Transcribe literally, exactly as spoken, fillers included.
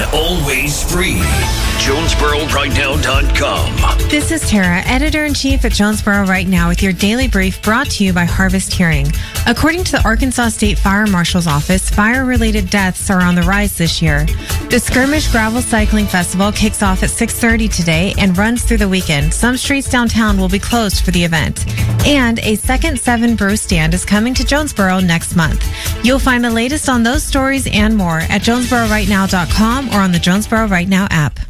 always free. Jonesboro Right Now dot com. This is Tara, Editor-in-Chief at Jonesboro Right Now with your daily brief brought to you by Harvest Hearing. According to the Arkansas State Fire Marshal's Office, fire-related deaths are on the rise this year. The Skirmish Gravel Cycling Festival kicks off at six thirty today and runs through the weekend. Some streets downtown will be closed for the event. And a Second Seven Brew stand is coming to Jonesboro next month. You'll find the latest on those stories and more at Jonesboro Right Now dot com or on the Jonesboro Right Now app.